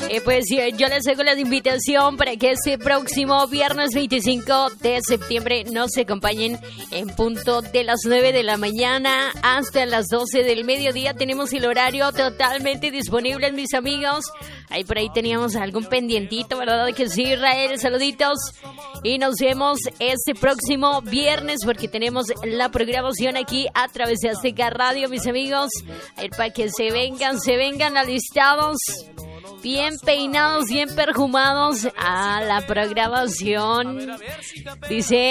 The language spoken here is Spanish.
Pues yo les hago la invitación para que este próximo viernes 25 de septiembre nos acompañen en punto de las 9 de la mañana hasta las 12 del mediodía. Tenemos el horario totalmente disponible, mis amigos. Ahí por ahí teníamos algún pendientito, ¿verdad? Que sí, Israel, saluditos. Y nos vemos este próximo viernes porque tenemos la programación aquí a través de Azteca Radio, mis amigos. Para que se vengan alistados, bien peinados, bien perfumados a la programación. Dice...